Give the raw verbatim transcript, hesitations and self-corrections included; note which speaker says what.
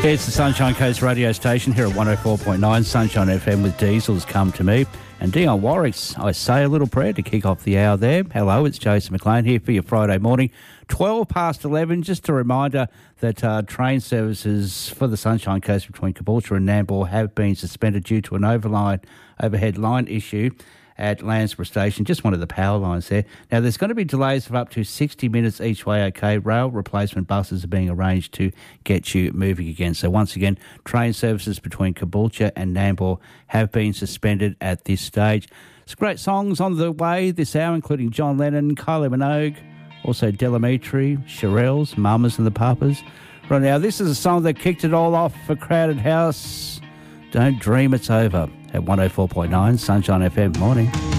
Speaker 1: It's the Sunshine Coast radio station here at one oh four point nine Sunshine F M with Diesel's Come To Me. And Dion Warwick's I Say a Little Prayer to kick off the hour there. Hello, it's Jason McLean here for your Friday morning. twelve past eleven, just a reminder that uh, train services for the Sunshine Coast between Caboolture and Nambour have been suspended due to an overline, overhead line issue at Landsborough Station, just one of the power lines there. Now, there's going to be delays of up to sixty minutes each way, okay? Rail replacement buses are being arranged to get you moving again. So, once again, train services between Caboolture and Nambour have been suspended at this stage. Some great songs on the way this hour, including John Lennon, Kylie Minogue, also Delamitri, Shirelles, Mamas and the Papas. Right now, this is a song that kicked it all off for Crowded House. Don't Dream It's Over at one oh four point nine Sunshine F M. Morning.